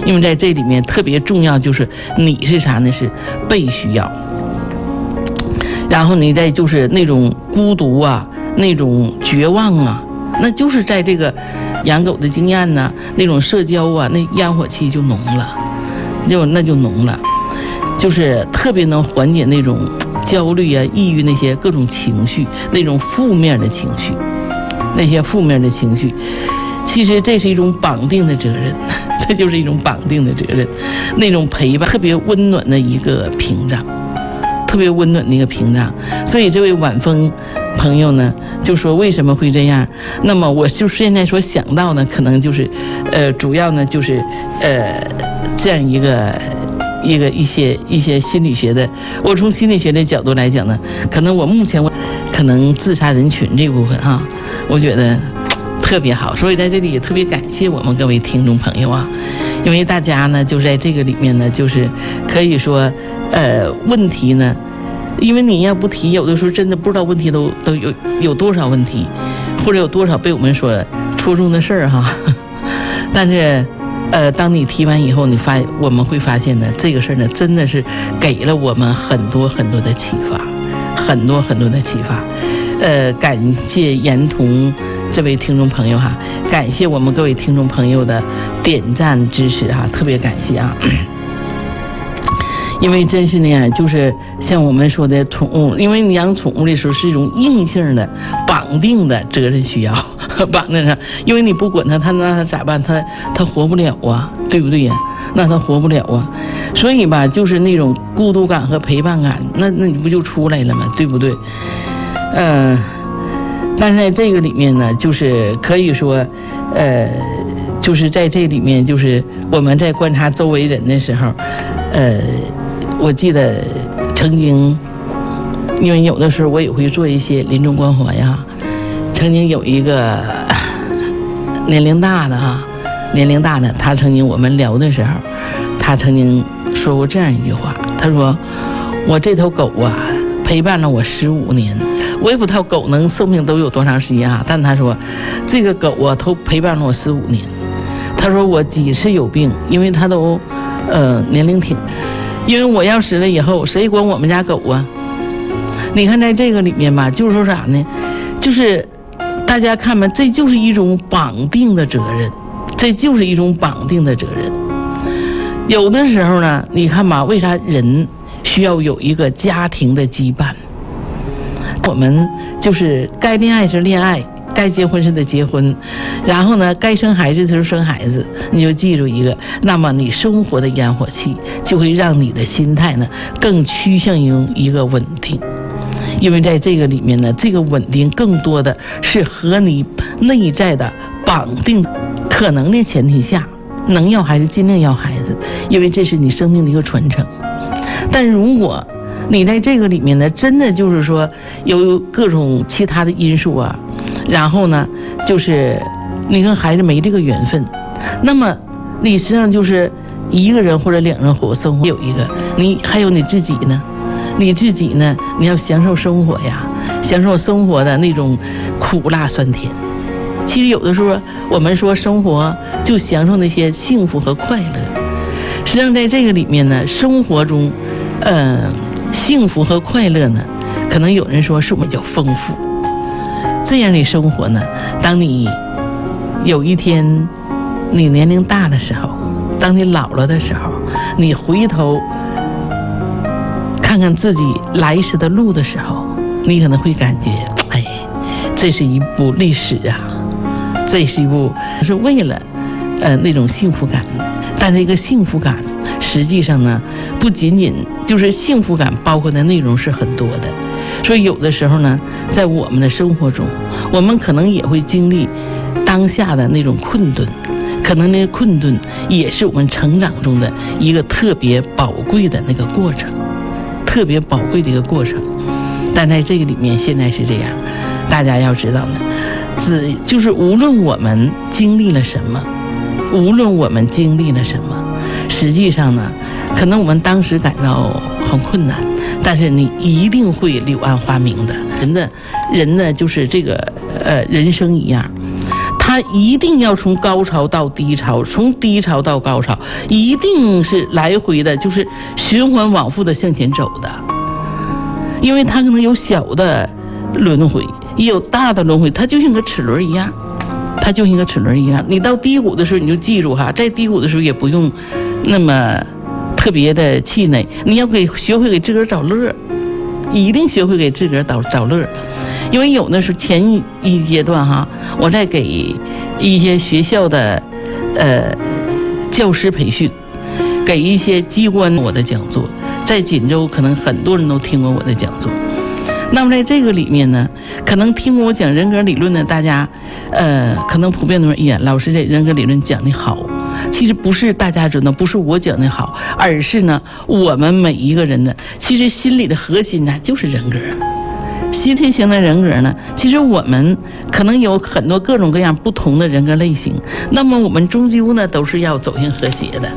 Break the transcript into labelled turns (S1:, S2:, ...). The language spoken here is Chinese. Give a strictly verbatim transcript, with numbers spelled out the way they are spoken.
S1: 因为在这里面特别重要就是你是啥呢？是被需要。然后你再就是那种孤独啊，那种绝望啊，那就是在这个养狗的经验呢，那种社交啊，那烟火气就浓了，就那就浓了，就是特别能缓解那种焦虑啊、抑郁那些各种情绪，那种负面的情绪，那些负面的情绪，其实这是一种绑定的责任，这就是一种绑定的责任，那种陪伴特别温暖的一个屏障。特别温暖的一个屏障，所以这位晚风朋友呢就说为什么会这样？那么我就现在所想到呢，可能就是，呃，主要呢就是呃这样一个一个一些一些心理学的，我从心理学的角度来讲呢，可能我目前我可能自杀人群这部分啊，我觉得特别好，所以在这里也特别感谢我们各位听众朋友啊。因为大家呢，就在这个里面呢，就是可以说，呃，问题呢，因为你要不提，有的时候真的不知道问题都都有有多少问题，或者有多少被我们所戳中的事儿哈。但是，呃，当你提完以后，你发我们会发现呢，这个事儿呢，真的是给了我们很多很多的启发，很多很多的启发。呃，感谢严童这位听众朋友哈，感谢我们各位听众朋友的点赞支持哈，特别感谢啊！因为真是那样，就是像我们说的宠物，因为你养宠物的时候是一种硬性的绑定的责任需要，绑定上，因为你不管它，它那它咋办？它它活不了啊，对不对呀？那它活不了啊，所以吧，就是那种孤独感和陪伴感，那那你不就出来了吗？对不对？嗯、呃。但是在这个里面呢，就是可以说，呃，就是在这里面，就是我们在观察周围人的时候，呃，我记得曾经，因为有的时候我也会做一些临终关怀呀，曾经有一个年龄大的哈，年龄大的，他曾经我们聊的时候，他曾经说过这样一句话，他说：“我这头狗啊，陪伴了我十五年。”我也不知道狗能寿命都有多长时间啊，但他说这个狗啊都陪伴了我十五年。他说我几次有病，因为他都呃年龄挺，因为我要死了以后谁管我们家狗啊？你看在这个里面吧，就是说啥呢？就是大家看吧，这就是一种绑定的责任，这就是一种绑定的责任。有的时候呢，你看吧，为啥人需要有一个家庭的羁绊？我们就是该恋爱时恋爱，该结婚时得结婚，然后呢，该生孩子的时候生孩子。你就记住一个，那么你生活的烟火气就会让你的心态呢更趋向于一个稳定，因为在这个里面呢，这个稳定更多的是和你内在的绑定可能的前提下，能要孩子尽量要孩子，因为这是你生命的一个传承。但如果你在这个里面呢，真的就是说有各种其他的因素啊，然后呢，就是你跟孩子没这个缘分，那么你实际上就是一个人或者两人活生活有一个，你还有你自己呢，你自己呢，你要享受生活呀，享受生活的那种苦辣酸甜。其实有的时候我们说生活就享受那些幸福和快乐，实际上在这个里面呢，生活中，呃。幸福和快乐呢，可能有人说是我们叫丰富。这样的生活呢，当你有一天你年龄大的时候，当你老了的时候，你回头看看自己来时的路的时候，你可能会感觉，哎，这是一部历史啊，这是一部是为了呃那种幸福感，但这个幸福感实际上呢，不仅仅就是幸福感包括的内容是很多的，所以有的时候呢，在我们的生活中，我们可能也会经历当下的那种困顿，可能那个困顿也是我们成长中的一个特别宝贵的那个过程，特别宝贵的一个过程。但在这个里面，现在是这样，大家要知道呢，只就是无论我们经历了什么，无论我们经历了什么。实际上呢，可能我们当时感到很困难，但是你一定会柳暗花明的。人的人呢，就是这个呃人生一样，他它一定要从高潮到低潮，从低潮到高潮，一定是来回的，就是循环往复的向前走的。因为它可能有小的轮回，也有大的轮回，它就像个齿轮一样，它就像个齿轮一样。你到低谷的时候，你就记住哈，在低谷的时候也不用那么特别的气馁，你要给学会给自个儿找乐，一定学会给自个儿找找乐。因为有的时候前一一阶段哈，我在给一些学校的呃教师培训，给一些机关我的讲座，在锦州可能很多人都听过我的讲座。那么在这个里面呢，可能听过我讲人格理论的大家，呃，可能普遍都说，哎呀，老师这人格理论讲得好。其实不是大家知道，不是我讲的好，而是呢，我们每一个人的其实心理的核心呢，就是人格。习题型的人格呢，其实我们可能有很多各种各样不同的人格类型，那么我们终究呢都是要走向和谐的。